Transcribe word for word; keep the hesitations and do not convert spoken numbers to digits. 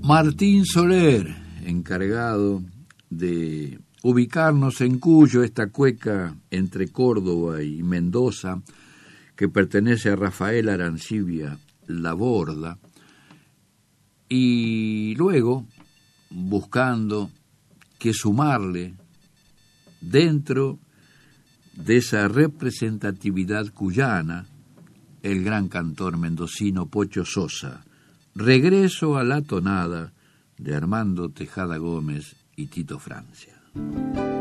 Martín Soler, encargado de ubicarnos en Cuyo, esta cueca entre Córdoba y Mendoza, que pertenece a Rafael Arancibia Laborda, y luego buscando que sumarle dentro de esa representatividad cuyana el gran cantor mendocino Pocho Sosa. Regreso a la tonada de Armando Tejada Gómez y Tito Francia.